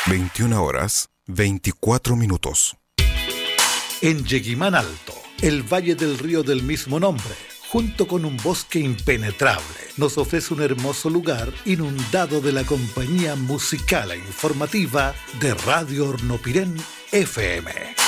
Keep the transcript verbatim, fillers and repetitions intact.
veintiuna horas, veinticuatro minutos. En Yeguimán Alto, el valle del río del mismo nombre, junto con un bosque impenetrable, nos ofrece un hermoso lugar inundado de la compañía musical e informativa de Radio Hornopirén F M.